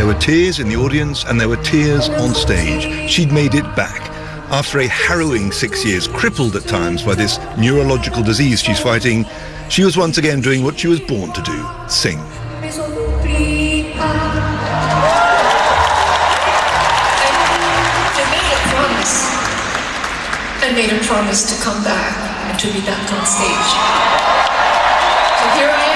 were tears in the audience and there were tears on stage. She'd made it back. After a harrowing 6 years, crippled at times by this neurological disease she's fighting, she was once again doing what she was born to do, sing. I made a promise to come back and to be back on stage. So here I